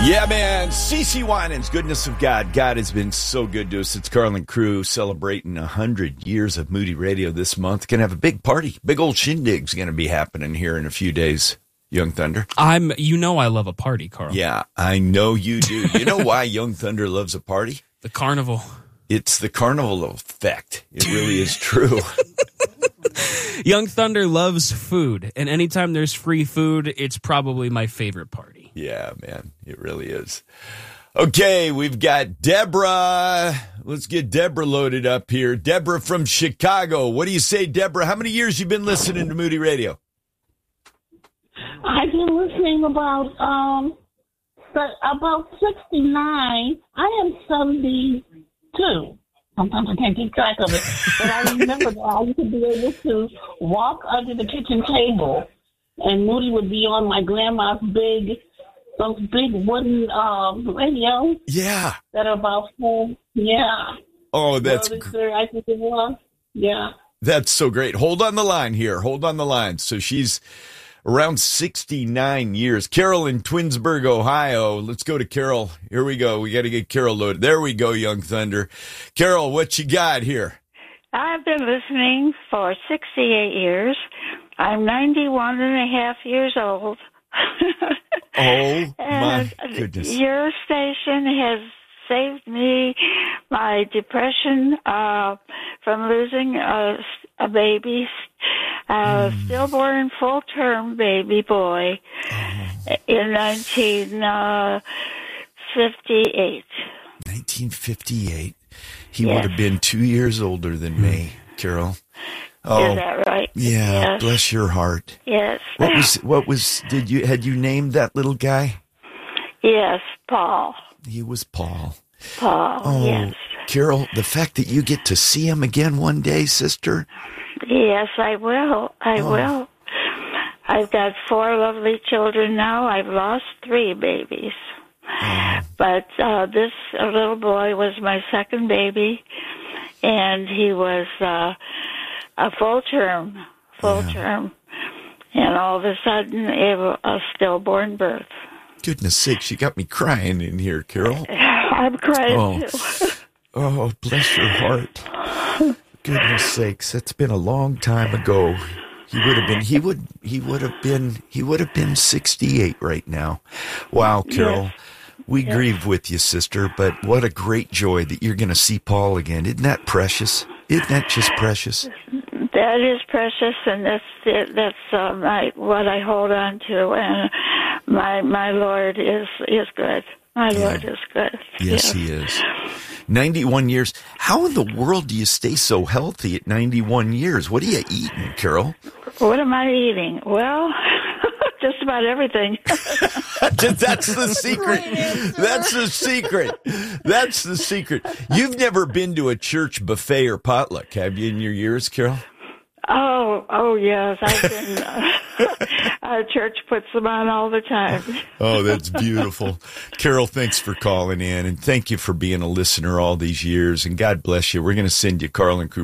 Yeah, man. CeCe Winans, goodness of God. God has been so good to us. It's Carl and Crew celebrating 100 years of Moody Radio this month. Going to have a big party. Big old shindig's going to be happening here in a few days. Young Thunder. I love a party, Carl. Yeah, I know you do. You know why Young Thunder loves a party? The carnival. It's the carnival effect. It really is true. Young Thunder loves food, and anytime there's free food, it's probably my favorite party. Yeah, man, it really is. Okay, we've got Deborah. Let's get Deborah loaded up here. Deborah from Chicago. What do you say, Deborah? How many years you been listening to Moody Radio? I've been listening about 69. I am 72. Sometimes I can't keep track of it, but I remember that I used to be able to walk under the kitchen table, and Moody would be on my grandma's those big wooden radios. Yeah. That are about full. Yeah. Oh, that's I think it was. Yeah. That's so great. Hold on the line here. Hold on the line. So she's around 69 years. Carol in Twinsburg, Ohio. Let's go to Carol. Here we go. We got to get Carol loaded. There we go, Young Thunder. Carol, what you got here? I've been listening for 68 years. I'm 91 and a half years old. Oh, my goodness. Your station has saved me my depression from losing a baby, stillborn full-term baby boy in 1958. 1958. He would have been 2 years older than me, Carol. Oh, is that right? Yeah, yes. Bless your heart. Yes. Had you named that little guy? Yes, Paul. He was Paul. Paul, yes. Carol, the fact that you get to see him again one day, sister. Yes, I will. I will. I've got 4 lovely children now. I've lost 3 babies. But this little boy was my second baby, and he was a full term, and all of a sudden a stillborn birth. Goodness sakes, you got me crying in here, Carol. I'm crying too. Oh, bless your heart. Goodness sakes, that's been a long time ago. He would have been 68 right now. Wow, Carol. Yes. We grieve with you, sister, but what a great joy that you're going to see Paul again. Isn't that precious? Isn't that just precious? That is precious, and that's it. That's what I hold on to. And my Lord is good. My Lord is good. Yes, he is. 91 years. How in the world do you stay so healthy at 91 years? What are you eating, Carol? What am I eating? Well, just about everything. That's the secret. That's the secret. That's the secret. You've never been to a church buffet or potluck, have you, in your years, Carol? Oh, yes. I've been, church puts them on all the time. Oh, that's beautiful. Carol, thanks for calling in, and thank you for being a listener all these years, and God bless you. We're going to send you Carl and Crew